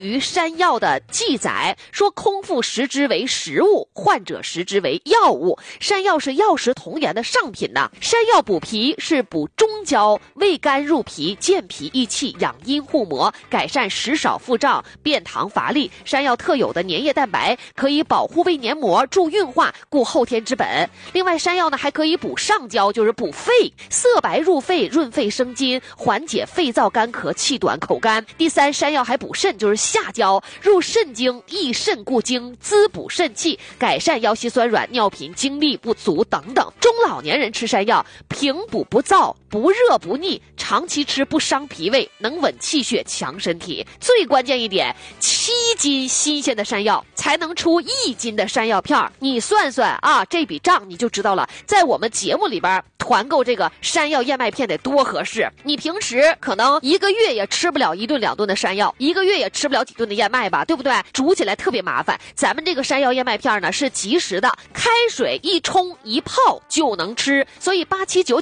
于山药的记载说，空腹食之为食物，患者食之为药物。山药是药食同源的上品呐。山药补脾是补中焦，味甘入脾，健脾益气，养阴护膜，改善食少腹胀，变糖乏力。山药特有的粘液蛋白可以保护胃黏膜，助运化，固后天之本。另外，山药呢还可以补上焦，就是补肺，色白入肺，润肺生津，缓解肺燥干咳、气短口干。第三，山药还补肾，就是下焦，入肾经，益肾固精，滋补肾气，改善腰膝酸软、尿频、精力不足等等。中老年人吃山药，平补不燥，不热不腻，长期吃不伤脾胃，能稳气血，强身体。最关键一点，7斤新鲜的山药才能出1斤的山药片。你算算啊，这笔账你就知道了。在我们节目里边团购这个山药燕麦片得多合适。你平时可能1个月也吃不了1顿2顿的山药，1个月也吃不了几顿的燕麦吧，对不对？煮起来特别麻烦。咱们这个山药燕麦片呢是即食的，开水一冲一泡就能吃。所以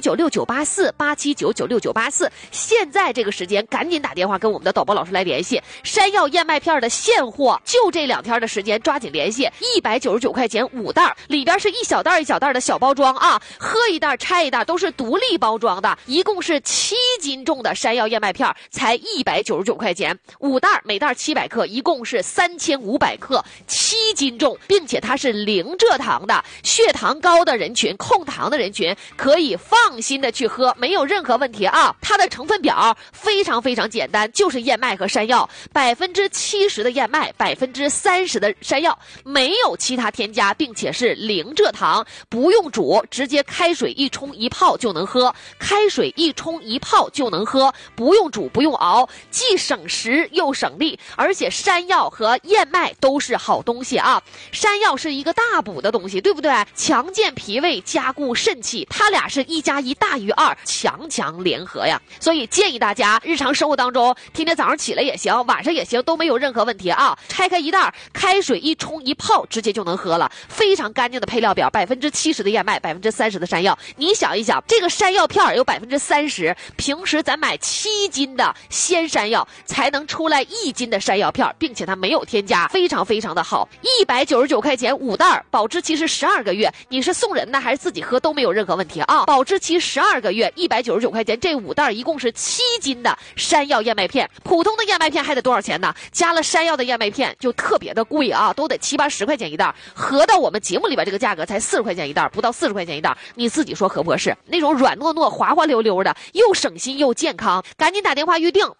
87996984，87996984，现在这个时间赶紧打电话跟我们的导播老师来联系。山药燕麦片的现货就这2天的时间，抓紧联系，199块钱5袋，里边是一小袋一小袋的小包装啊，喝一袋拆一袋，都是独立包装的，一共是7斤重的山药燕麦片，才199块钱5袋，每袋700克，一共是3500克，7斤重，并且它是零蔗糖的，血糖高的人群、控糖的人群可以放心的去喝，没有任何问题啊。它的成分表非常非常简单，就是燕麦和山药，70%的燕麦，30%的山药，没有其他添加，并且是零蔗糖，不用煮，直接开水一冲一泡就能喝，开水一冲一泡就能喝，不用煮不用熬，既省时又省力。而且山药和燕麦都是好东西啊，山药是一个大补的东西，对不对？强健脾胃，加固肾气，它俩是1+1大于2，强强联合呀。所以建议大家日常生活当中，天天早上起来也行，晚上也行，都没有任何问题啊。拆开一袋，开水一冲一泡，直接就能喝了。非常干净的配料表，70%的燕麦，30%的山药。你想一想，这个山药片有30%，平时咱买7斤的鲜山药才能出来1斤的山药片，并且它没有添加，非常非常的好。199块钱5袋，保质期是12个月，你是送人呢还是自己喝都没有任何问题啊。保质期12个月，199块钱，这5袋一共是7斤的山药燕麦片。普通的燕麦片还得多少钱呢？加了山药的燕麦片就特别的贵啊，都得70-80块钱一袋，合到我们节目里边这个价格才40块钱一袋，不到40块钱一袋，你自己说合不合适？那种软糯糯滑滑溜溜的，又省心又健康，赶紧打电话预定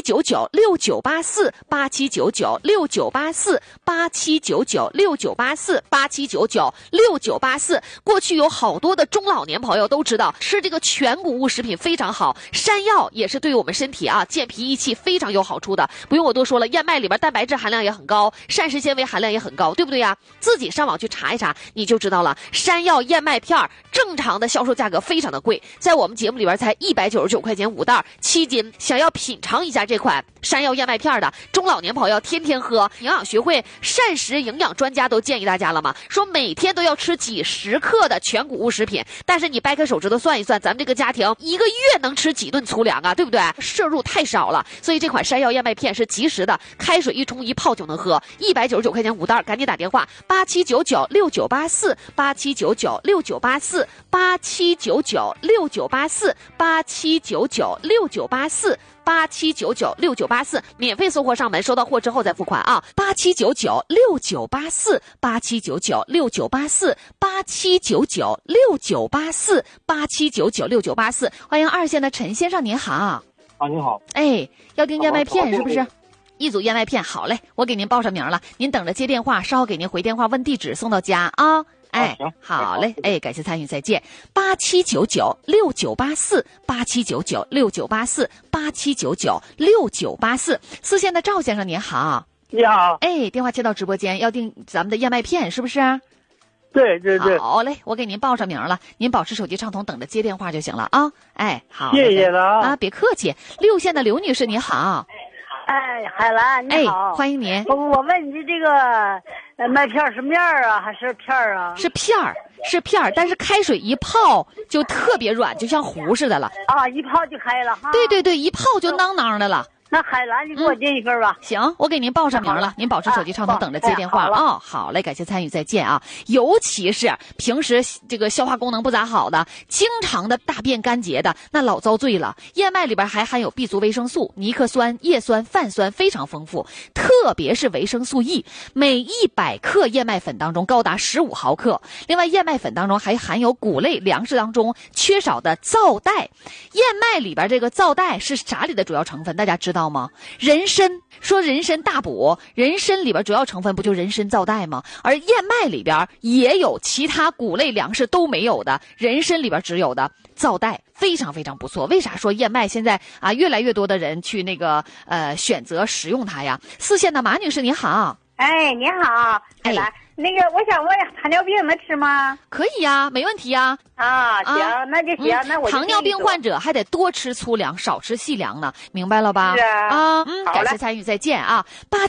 87996984，87996984，87996984。过去有好多的中老年朋友都知道吃这个全谷物食品非常好，山药也是对我们身体啊健脾益气非常有好处的，不用我多说了。燕麦里边蛋白质含量也很高，膳食纤维含量也很高，对不对呀？自己上网去查一查你就知道了。山药燕麦片正常的销售价格非常的贵，在我们节目里边才199块钱5袋7斤。想要品尝一下这款山药燕麦片的中老年朋友天天喝，营养学会膳食营养专家都建议大家了嘛，说每天都要吃几10克的全谷物食品，但是你掰开手指头算一算，咱们这个家庭1个月能吃几顿粗粮啊，对不对？摄入太少了，所以这款山药燕麦片是即食的，开水一冲一泡就能喝，199块钱5袋，赶紧打电话87996984，87996984，87996984，免费送货上门，收到货之后再付款啊！87996984，87996984，87996984，欢迎2线的陈先生，您好。 啊，您好。 哎，要订燕麦片是不是？一组燕麦片，好嘞，我给您报上名了，您等着接电话，稍后给您回电话问地址，送到家啊。哎，好嘞，哎，感谢参与，再见。87996984，87996984，87996984。4线的赵先生您好。 你好。 哎，电话接到直播间，要订咱们的燕麦片是不是？ 对对对。 好嘞，我给您报上名了，您保持手机畅通，等着接电话就行了啊。哎，好， 谢谢了啊，别客气。6线的刘女士你好。 哎，海兰你好， 欢迎您。 我问你这个麦片是面啊还是片啊？ 是片儿，是片儿，但是开水一泡就特别软，就像糊似的了。 啊，一泡就开了哈。 对对对，一泡就囊囊的了。 那海蓝你给我订一份吧。 行，我给您报上名了，您保持手机畅通，等着接电话啊。好嘞，感谢参与，再见啊。尤其是平时这个消化功能不咋好的，经常的大便干结的，那老遭罪了。燕麦里边还含有 B 族维生素、尼克酸、叶酸、泛酸，非常丰富，特别是维生素 E， 每100克燕麦粉当中高达15毫克。另外，燕麦粉当中还含有谷类粮食当中缺少的皂带。燕麦里边这个皂带是啥里的主要成分？大家知道吗？人参，说人参大补，人参里边主要成分不就人参皂带吗？而燕麦里边也有其他谷类粮食都没有的，人参里边只有的皂带，非常非常不错。为啥说燕麦现在啊越来越多的人去那个选择食用它呀？四县的马女士您好。 哎，你好，海兰。那个，我想问，糖尿病能吃吗？ 可以呀，没问题呀。 啊，行，那就行，那我就糖尿病患者还得多吃粗粮，少吃细粮呢，明白了吧？ 是啊， 感谢参与，再见啊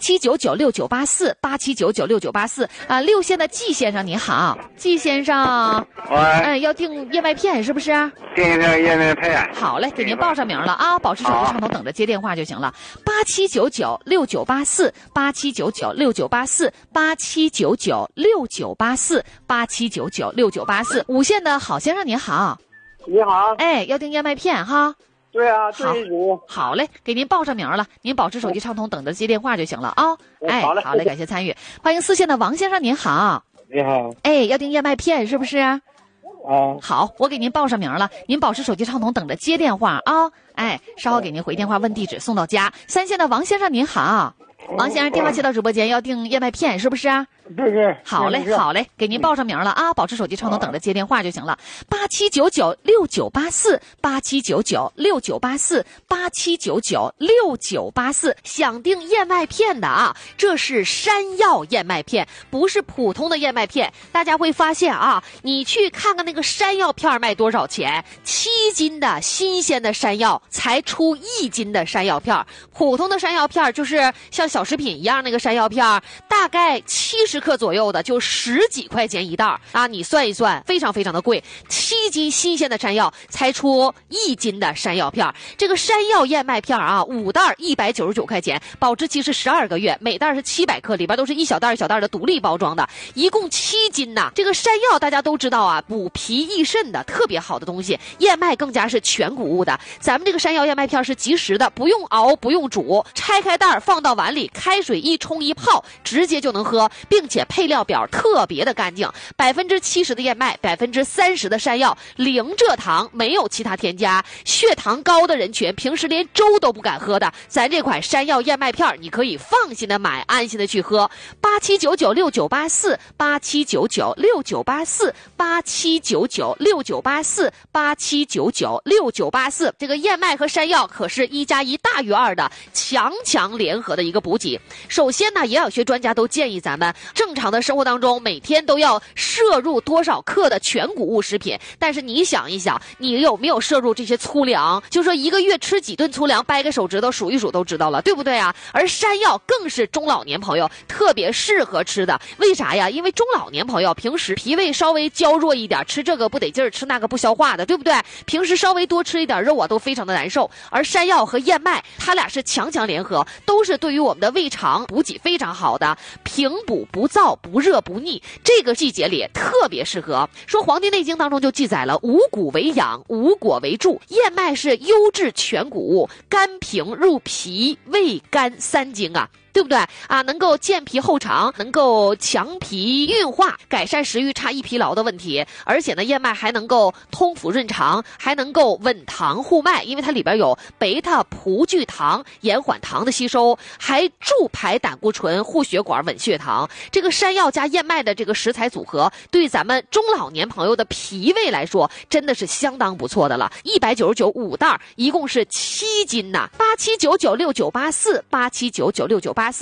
！87996984，87996984啊，六县的季先生您好，季先生，要订燕麦片是不是？ 订一个燕麦片。 好嘞，给您报上名了啊，保持手机畅通，等着接电话就行了。87996984，87996984，87996984，87996984。五县的郝先生您好， 你好， 哎，要订燕麦片哈。 对啊，对主。 好嘞，给您报上名了，您保持手机畅通，等着接电话就行了啊。哎，好嘞，感谢参与。欢迎四县的王先生您好， 你好， 哎，要订燕麦片是不是？ 啊， 好，我给您报上名了，您保持手机畅通，等着接电话啊。哎，稍后给您回电话问地址，送到家。三县的王先生您好，王先生电话接到直播间，要订燕麦片是不是？ 对。 好嘞，好嘞，给您报上名了啊，保持手机畅通，等着接电话就行了。87996984，87996984，87996984。想订燕麦片的啊，这是山药燕麦片，不是普通的燕麦片。大家会发现啊，你去看看那个山药片卖多少钱？7斤的新鲜的山药才出1斤的山药片，普通的山药片就是像小食品一样那个山药片，大概70克左右的就10几块钱一袋啊！你算一算，非常非常的贵。7斤新鲜的山药才出1斤的山药片，这个山药燕麦片啊，5袋199块钱，保质期是12个月，每袋是700克，里边都是一小袋一小袋的独立包装的，一共7斤呐。这个山药大家都知道啊，补脾益肾的特别好的东西，燕麦更加是全谷物的。咱们这个山药燕麦片是即食的，不用熬，不用煮，拆开袋放到碗里，开水一冲一泡，直接就能喝，并且配料表特别的干净，70%的燕麦，30%的山药，零蔗糖，没有其他添加。血糖高的人群平时连粥都不敢喝的，咱这款山药燕麦片你可以放心的买，安心的去喝。87996984，87996984，87996984，这个燕麦和山药可是1+1大于2的强联合的一个补给。首先呢，营养学专家都建议咱们正常的生活当中每天都要摄入多少克的全谷物食品，但是你想一想，你有没有摄入这些粗粮？就说一个月吃几顿粗粮，掰个手指头数一数都知道了，对不对啊？而山药更是中老年朋友特别适合吃的，为啥呀？因为中老年朋友平时脾胃稍微娇弱一点，吃这个不得劲儿，吃那个不消化的，对不对？平时稍微多吃一点肉啊，都非常的难受。而山药和燕麦，它俩是强联合，都是对于我们的胃肠补给非常好的，平补不燥不热不腻，这个季节里特别适合。说《黄帝内经》当中就记载了五谷为养，五果为助，燕麦是优质全谷物，甘平入脾胃肝3经啊，对不对啊？能够健脾厚肠，能够强脾运化，改善食欲差易疲劳的问题。而且呢，燕麦还能够通腑润肠，还能够稳糖护脉，因为它里边有贝塔葡聚糖，延缓糖的吸收，还助排胆固醇，护血管，稳血糖。这个山药加燕麦的这个食材组合，对咱们中老年朋友的脾胃来说，真的是相当不错的了。199，5袋，一共是7斤呐。87996984，87996984。